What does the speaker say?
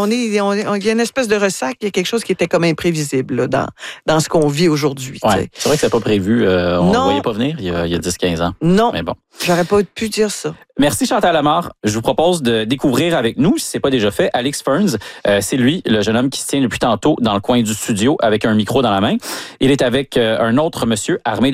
il y a une espèce de ressac, il y a quelque chose qui était comme imprévisible là, dans ce qu'on vit aujourd'hui. Ouais. C'est vrai que c'est pas prévu. On ne voyait pas venir il y a 10-15 ans. Non, mais bon. J'aurais pas pu dire ça. Merci Chantal Lamarre. Je vous propose de découvrir avec nous, si ce n'est pas déjà fait, Alex Ferns. C'est lui, le jeune homme qui se tient depuis tantôt dans le coin du studio avec un micro dans la main. Il est avec un autre monsieur armé de